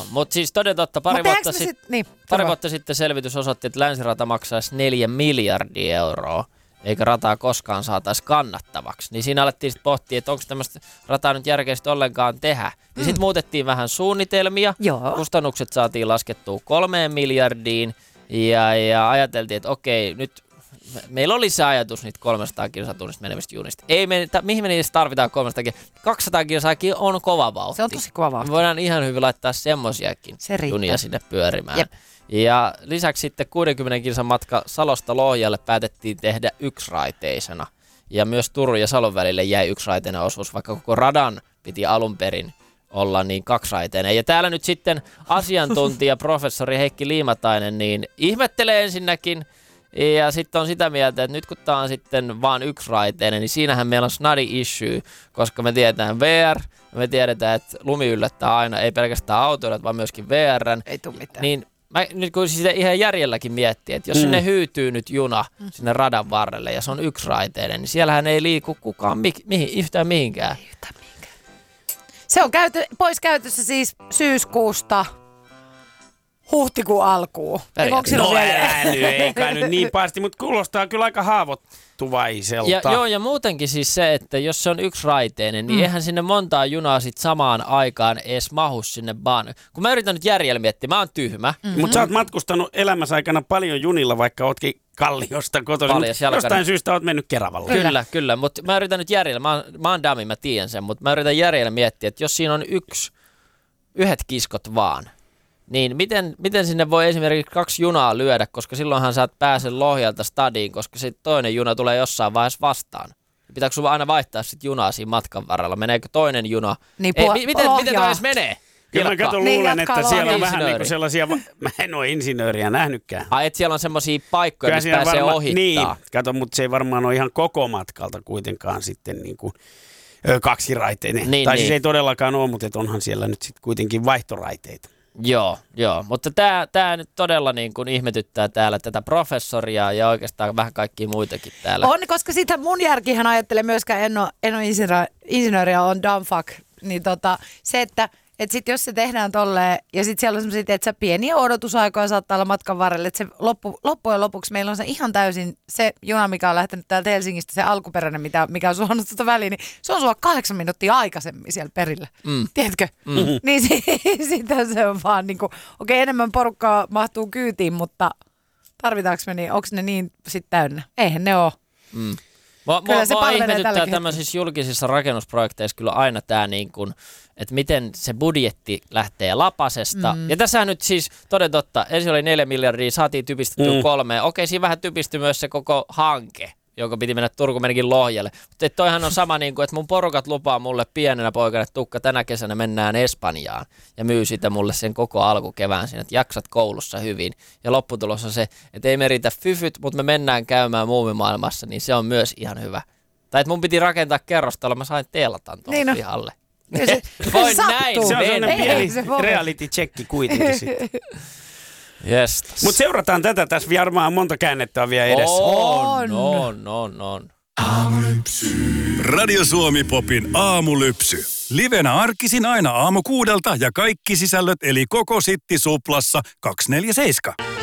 mutta siis toden totta, pari vuotta sitten selvitys osoitti, että länsirata maksaisi 4 miljardia euroa, eikä rataa koskaan saataisi kannattavaksi. Niin siinä alettiin sitten pohtia, että onko tämmöistä rataa nyt järkeistä ollenkaan tehdä. Niin sitten muutettiin vähän suunnitelmia, kustannukset saatiin laskettua 3 miljardiin ja ajateltiin, että okei, nyt meillä oli se ajatus niitä 300 kilsatunnista menevistä junista. Mihin me niistä tarvitaan 300 kilsaa? 200 kilsaakin on kova vauhti. Se on tosi kova vauhti. Me voidaan ihan hyvin laittaa semmosiakin junia sinne pyörimään. Jep. Ja lisäksi sitten 60 kilsan matka Salosta Lohjalle päätettiin tehdä yksiraiteisena. Ja myös Turun ja Salon välille jäi yksiraiteinen osuus, vaikka koko radan piti alun perin olla niin kaksiraiteinen. Ja täällä nyt sitten asiantuntija, professori Heikki Liimatainen, niin ihmettelee ensinnäkin. Ja sitten on sitä mieltä, että nyt kun tämä on sitten vaan yksiraiteinen, niin siinähän meillä on snadi issue, koska me tiedetään VR, me tiedetään, että lumi yllättää aina, ei pelkästään autoilijat, vaan myöskin VR:n. Ei tule mitään. Niin nyt kun sitä ihan järjelläkin miettii, että jos sinne hyytyy nyt juna sinne radan varrelle ja se on yksiraiteinen, niin siellähän ei liiku kukaan yhtään mihinkään. Se on pois käytössä siis syyskuusta huhtikuun alkuun. Ei kai nyt niin pahasti, mutta kuulostaa kyllä aika haavoittuvaiselta. Ja muutenkin siis se, että jos se on yksiraiteinen, niin eihän sinne montaa junaa sit samaan aikaan edes mahu sinne vaan. Kun mä yritän nyt järjellä miettiä, mä oon tyhmä. Mutta sä oot matkustanut elämässä aikana paljon junilla, vaikka ootkin Kalliosta kotoisin. Jostain syystä oot mennyt Keravalle. Kyllä, mutta mä yritän nyt järjellä, mä oon dummy, mä tiedän sen, mutta mä yritän järjellä miettiä, että jos siinä on yhdet kiskot vaan, niin miten sinne voi esimerkiksi 2 junaa lyödä, koska silloinhan sä et pääse Lohjalta stadiin, koska sitten toinen juna tulee jossain vaiheessa vastaan. Pitääkö sulla aina vaihtaa sitten junaa siinä matkan varrella? Meneekö toinen juna? Niin, miten toi edes menee? Kyllä mä luulen, että siellä on vähän niin kuin sellaisia, mä en ole insinööriä nähnytkään. Että siellä on semmoisia paikkoja, missä pääsee ohittaa. Niin, mutta se ei varmaan ole ihan koko matkalta kuitenkaan sitten niin kuin kaksiraiteinen. Siis ei todellakaan ole, mutta onhan siellä nyt sitten kuitenkin vaihtoraiteita. Joo, mutta tämä nyt todella niin kuin ihmetyttää täällä tätä professoria ja oikeastaan vähän kaikkia muitakin täällä. On, koska sitä mun järkihän ajattelee myöskään, en ole insinööriä, on dumb fuck, niin se, että sitten jos se tehdään tolleen, ja sitten siellä on semmoisia, että pieniä odotusaikoja saattaa olla matkan varrelle, että se loppujen lopuksi meillä on se ihan täysin se juna, mikä on lähtenyt täältä Helsingistä, se alkuperäinen, mikä on suonut tuota väliin, niin se on sua 8 minuuttia aikaisemmin siellä perillä. Tiedätkö? Niin sitä se on vaan niin kuin, okei, enemmän porukkaa mahtuu kyytiin, mutta tarvitaanko me niin, onko ne niin sitten täynnä? Eihän ne ole. Mua ihmetyttää tämmöisissä julkisissa rakennusprojekteissa kyllä aina tämä niin kuin, että miten se budjetti lähtee lapasesta. Ja tässä nyt siis toden totta, ensin oli 4 miljardia, saatiin typistettyä 3. Okei, siinä vähän typistyi myös se koko hanke, joka piti mennä Turku-menikin Lohjalle. Mutta toihan on sama, niin kuin, että mun porukat lupaa mulle pienenä poikana, että Tukka, tänä kesänä mennään Espanjaan ja myy sitä mulle sen koko alkukevään siinä, että jaksat koulussa hyvin. Ja lopputulos on se, että ei me riitä fyfyt, mutta me mennään käymään muumimaailmassa, niin se on myös ihan hyvä. Tai että mun piti rakentaa kerrostalo, mä sain teltan tuohon pihalle. Voin näin. Se on sellainen pieni reality-checki kuitenkin sitten. Yes. Mutta seurataan tätä, tässä varmaan monta käännettä on vielä edessä. On. Aamulypsy. Radio Suomi Popin aamulypsy. Livenä arkisin aina 6:00 ja kaikki sisällöt eli koko Sitti Suplassa 247.